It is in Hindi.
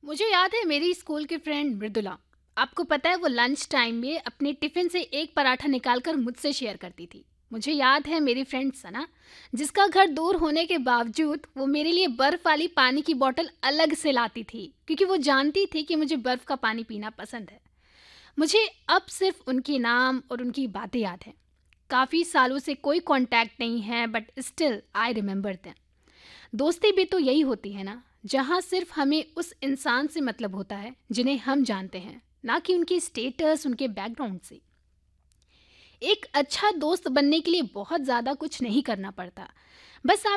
मुझे याद है मेरी स्कूल की फ्रेंड मृदुला। आपको पता है वो लंच टाइम में अपने टिफिन से एक पराठा निकालकर मुझसे शेयर करती थी। मुझे याद है मेरी फ्रेंड सना, जिसका घर दूर होने के बावजूद वो मेरे लिए बर्फ वाली पानी की बोतल अलग से लाती थी, क्योंकि वो जानती थी कि मुझे बर्फ का पानी पीना पसंद है। मुझे अब सिर्फ उनके नाम और उनकी बातें याद हैं। काफ़ी सालों से कोई कांटेक्ट नहीं है, but still I remember them. दोस्ती भी तो यही होती है ना, जहाँ सिर्फ हमें उस इंसान से मतलब होता है जिन्हें हम जानते हैं, ना कि उनके स्टेटस, उनके बैकग्राउंड से। एक अच्छा दोस्त बनने के लिए बहुत ज़्यादा कुछ नहीं करना पड़ता। बस